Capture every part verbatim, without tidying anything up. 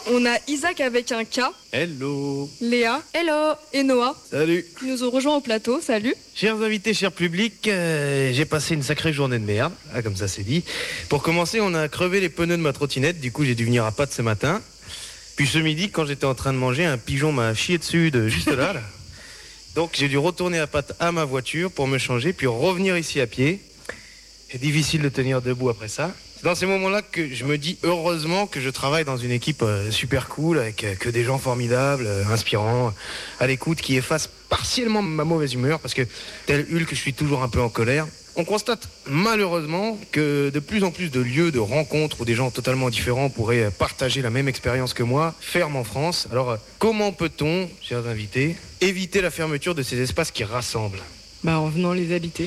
On a Isaac avec un K. Hello. Léa. Hello. Et Noah. Salut. Qui nous ont rejoints au plateau. Salut. Chers invités, cher public, euh, j'ai passé une sacrée journée de merde. Ah, comme ça c'est dit. Pour commencer, on a crevé les pneus de ma trottinette. Du coup, j'ai dû venir à pattes ce matin. Puis ce midi, quand j'étais en train de manger, un pigeon m'a chié dessus de juste là, là. Donc j'ai dû retourner à pattes à ma voiture pour me changer, puis revenir ici à pied. C'est difficile de tenir debout après ça. C'est dans ces moments-là que je me dis heureusement que je travaille dans une équipe euh, super cool, avec euh, que des gens formidables, euh, inspirants, à l'écoute, qui effacent partiellement ma mauvaise humeur, parce que tel Hulk, je suis toujours un peu en colère. On constate malheureusement que de plus en plus de lieux de rencontres où des gens totalement différents pourraient partager la même expérience que moi ferment en France. Alors comment peut-on, chers invités, éviter la fermeture de ces espaces qui rassemblent ? Bah en venant les habiter.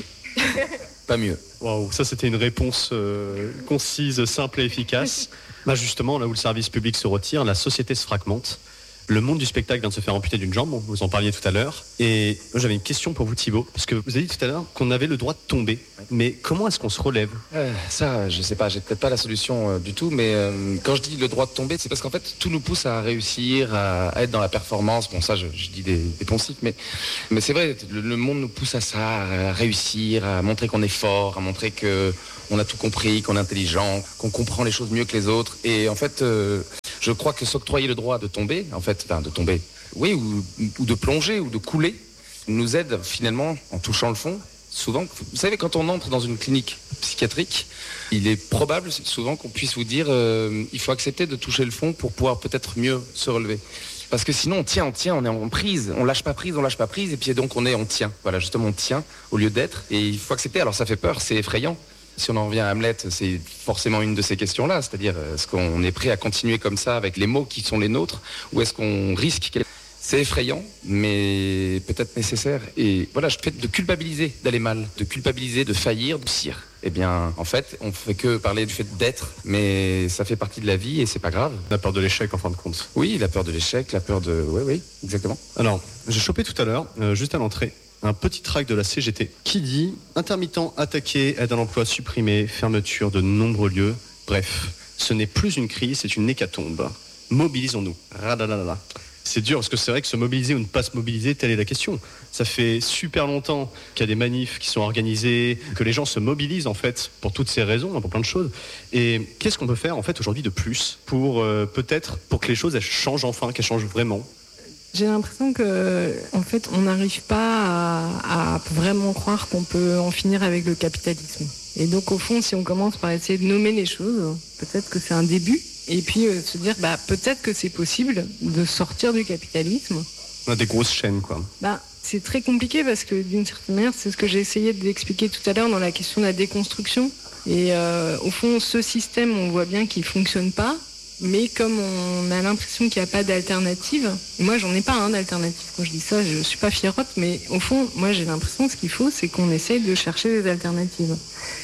Pas mieux. Waouh, ça c'était une réponse euh, concise, simple et efficace. Bah justement, là où le service public se retire, la société se fragmente. Le monde du spectacle vient de se faire amputer d'une jambe, vous en parliez tout à l'heure. Et moi j'avais une question pour vous Thibaut, parce que vous avez dit tout à l'heure qu'on avait le droit de tomber. Mais comment est-ce qu'on se relève ? euh, Ça, je sais pas, j'ai peut-être pas la solution euh, du tout, mais euh, quand je dis le droit de tomber, c'est parce qu'en fait tout nous pousse à réussir, à, à être dans la performance. Bon ça, je, je dis des, des poncifs, mais, mais c'est vrai, le, le monde nous pousse à ça, à réussir, à montrer qu'on est fort, à montrer que on a tout compris, qu'on est intelligent, qu'on comprend les choses mieux que les autres. Et en fait, euh, je crois que s'octroyer le droit de tomber, en fait, enfin de tomber, oui, ou, ou de plonger, ou de couler, nous aide finalement, en touchant le fond, souvent. Vous savez, quand on entre dans une clinique psychiatrique, il est probable souvent qu'on puisse vous dire euh, il faut accepter de toucher le fond pour pouvoir peut-être mieux se relever. Parce que sinon on tient, on tient, on est en prise, on lâche pas prise, on lâche pas prise, et puis donc on est, on tient. Voilà, justement on tient au lieu d'être, et il faut accepter. Alors ça fait peur, c'est effrayant. Si on en revient à Hamlet, c'est forcément une de ces questions-là, c'est-à-dire est-ce qu'on est prêt à continuer comme ça avec les mots qui sont les nôtres, ou est-ce qu'on risque quelque... C'est effrayant, mais peut-être nécessaire. Et voilà, je fais de culpabiliser d'aller mal, de culpabiliser, de faillir, de cire. Eh bien, en fait, on fait que parler du fait d'être, mais ça fait partie de la vie et c'est pas grave. La peur de l'échec en fin de compte. Oui, la peur de l'échec, la peur de... Oui, oui, exactement. Alors, j'ai chopé tout à l'heure, euh, juste à l'entrée, un petit tract de la C G T qui dit « Intermittent attaqué, aide à l'emploi supprimée, fermeture de nombreux lieux. Bref, ce n'est plus une crise, c'est une hécatombe. Mobilisons-nous. » Radadadada. C'est dur parce que c'est vrai que se mobiliser ou ne pas se mobiliser, telle est la question. Ça fait super longtemps qu'il y a des manifs qui sont organisés, que les gens se mobilisent en fait pour toutes ces raisons, pour plein de choses. Et qu'est-ce qu'on peut faire en fait aujourd'hui de plus pour euh, peut-être pour que les choses elles changent enfin, qu'elles changent vraiment ? J'ai l'impression que, en fait, on n'arrive pas à, à vraiment croire qu'on peut en finir avec le capitalisme. Et donc, au fond, si on commence par essayer de nommer les choses, peut-être que c'est un début. Et puis, euh, se dire, bah, peut-être que c'est possible de sortir du capitalisme. On a des grosses chaînes, quoi. Bah, c'est très compliqué parce que, d'une certaine manière, c'est ce que j'ai essayé d'expliquer tout à l'heure dans la question de la déconstruction. Et euh, au fond, ce système, on voit bien qu'il ne fonctionne pas. Mais comme on a l'impression qu'il n'y a pas d'alternative, moi j'en ai pas hein, d'alternative. Quand je dis ça, je suis pas fierotte, mais au fond, moi j'ai l'impression que ce qu'il faut, c'est qu'on essaye de chercher des alternatives.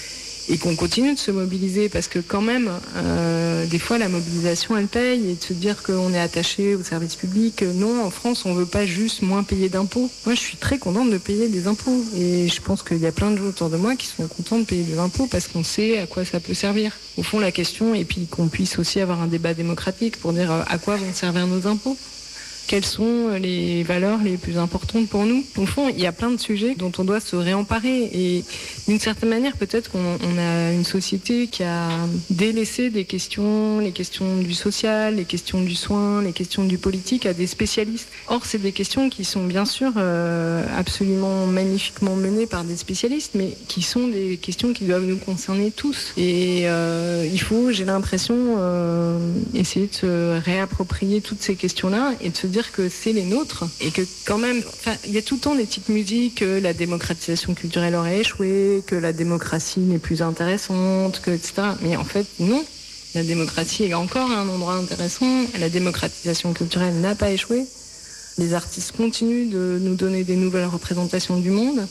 Et qu'on continue de se mobiliser, parce que quand même, euh, des fois la mobilisation elle paye, et de se dire qu'on est attaché au service public. Non, en France, on veut pas juste moins payer d'impôts. Moi je suis très contente de payer des impôts, et je pense qu'il y a plein de gens autour de moi qui sont contents de payer des impôts parce qu'on sait à quoi ça peut servir. Au fond, la question, et puis qu'on puisse aussi avoir un débat démocratique pour dire à quoi vont servir nos impôts. Quelles sont les valeurs les plus importantes pour nous ? Au fond, il y a plein de sujets dont on doit se réemparer. Et d'une certaine manière, peut-être qu'on on a une société qui a délaissé des questions, les questions du social, les questions du soin, les questions du politique à des spécialistes. Or, c'est des questions qui sont bien sûr euh, absolument magnifiquement menées par des spécialistes, mais qui sont des questions qui doivent nous concerner tous. Et euh, il faut, j'ai l'impression, euh, essayer de se réapproprier toutes ces questions-là et de se dire que c'est les nôtres et que quand même, il y a tout le temps des petites musiques, que la démocratisation culturelle aurait échoué, que la démocratie n'est plus intéressante, que, et cetera. Mais en fait, non. La démocratie est encore un endroit intéressant. La démocratisation culturelle n'a pas échoué. Les artistes continuent de nous donner des nouvelles représentations du monde.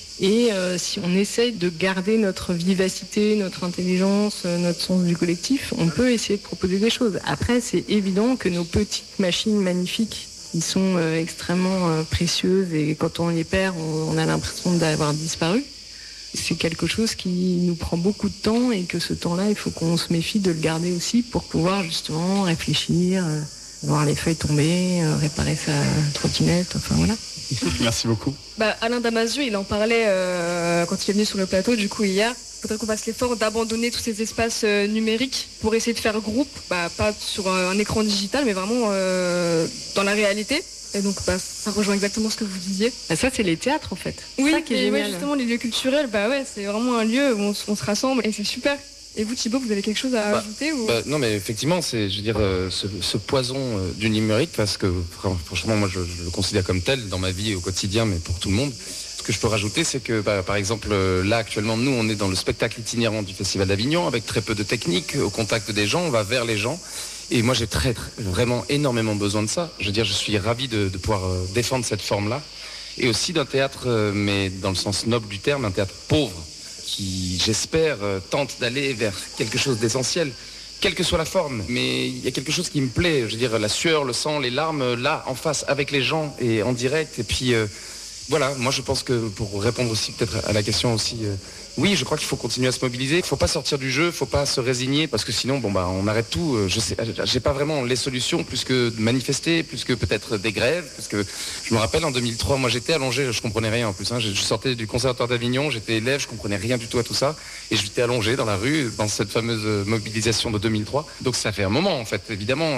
Et euh, si on essaye de garder notre vivacité, notre intelligence, notre sens du collectif, on peut essayer de proposer des choses. Après, c'est évident que nos petites machines magnifiques, qui sont euh, extrêmement euh, précieuses, et quand on les perd, on, on a l'impression d'avoir disparu. c'est quelque chose qui nous prend beaucoup de temps et que ce temps-là, il faut qu'on se méfie de le garder aussi pour pouvoir justement réfléchir, euh, voir les feuilles tomber, euh, réparer sa trottinette, enfin voilà. Merci beaucoup. Bah, Alain Damasio, il en parlait euh, quand il est venu sur le plateau, du coup, hier. Il faudrait qu'on fasse l'effort d'abandonner tous ces espaces euh, numériques pour essayer de faire groupe, bah, pas sur euh, un écran digital, mais vraiment euh, dans la réalité. Et donc, bah, ça rejoint exactement ce que vous disiez. Bah, ça, c'est les théâtres, en fait. Oui, ça qui est et ouais, génial. justement, les lieux culturels, bah ouais, c'est vraiment un lieu où on, s- on se rassemble et c'est super. Et vous, Thibaut, vous avez quelque chose à Bah, ajouter ou... Bah, non, mais effectivement, c'est, je veux dire, euh, ce, ce poison euh, du numérique, parce que fran- franchement, moi, je, je le considère comme tel dans ma vie au quotidien, mais pour tout le monde. Ce que je peux rajouter, c'est que, bah, par exemple, euh, là, actuellement, nous, on est dans le spectacle itinérant du Festival d'Avignon, avec très peu de technique, au contact des gens, on va vers les gens. Et moi, j'ai très, très- vraiment énormément besoin de ça. Je veux dire, je suis ravi de, de pouvoir euh, défendre cette forme-là. Et aussi d'un théâtre, euh, mais dans le sens noble du terme, un théâtre pauvre, qui, j'espère, euh, tente d'aller vers quelque chose d'essentiel, quelle que soit la forme. Mais il y a quelque chose qui me plaît, je veux dire, la sueur, le sang, les larmes, euh, là, en face, avec les gens et en direct. Et puis, euh, voilà, moi je pense que pour répondre aussi peut-être à la question aussi, euh, oui, je crois qu'il faut continuer à se mobiliser. Il faut pas sortir du jeu, il faut pas se résigner, parce que sinon, bon bah, on arrête tout. Euh, Je sais, j'ai pas vraiment les solutions, plus que de manifester, plus que peut-être des grèves, parce que je me rappelle en deux mille trois, moi j'étais allongé, je comprenais rien en plus. Hein. Je je sortais du conservatoire d'Avignon, j'étais élève, je comprenais rien du tout à tout ça, et j'étais allongé dans la rue dans cette fameuse mobilisation de deux mille trois. Donc ça fait un moment en fait, évidemment.